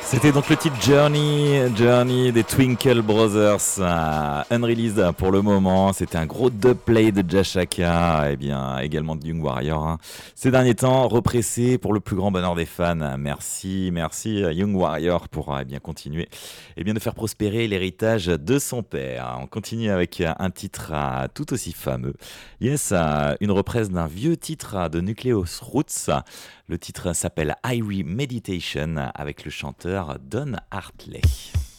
C'était donc le titre Journey des Twinkle Brothers, unreleased pour le moment. C'était un gros dubplay de Jashaka et bien également de Young Warrior, hein. Ces derniers temps, repressé pour le plus grand bonheur des fans. Merci Young Warrior pour bien continuer et bien de faire prospérer l'héritage de son père. On continue avec un titre tout aussi fameux. Yes, une reprise d'un vieux titre de Nucleus Roots. Le titre s'appelle Irie Meditation avec le chanteur Don Hartley.